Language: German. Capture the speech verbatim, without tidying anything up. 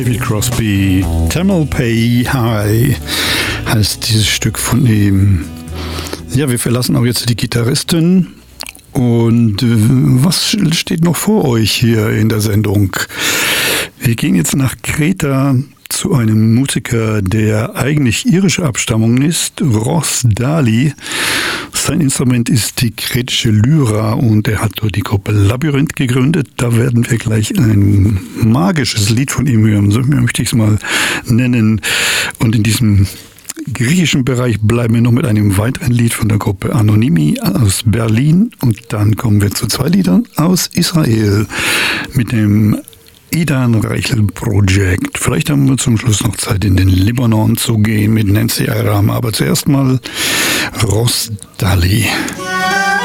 David Crosby. Tamalpay High heißt dieses Stück von ihm. Ja, wir verlassen auch jetzt die Gitarristin. Und äh, was steht noch vor euch hier in der Sendung? Wir gehen jetzt nach Kreta zu einem Musiker, der eigentlich irischer Abstammung ist, Ross Daly. Sein Instrument ist die kretische Lyra und er hat dort die Gruppe Labyrinth gegründet. Da werden wir gleich ein magisches Lied von ihm hören, so möchte ich es mal nennen. Und in diesem griechischen Bereich bleiben wir noch mit einem weiteren Lied von der Gruppe Anonymi aus Berlin und dann kommen wir zu zwei Liedern aus Israel mit dem Idan Reichel Project. Vielleicht haben wir zum Schluss noch Zeit, in den Libanon zu gehen mit Nancy Aram, aber zuerst mal Ross Daly.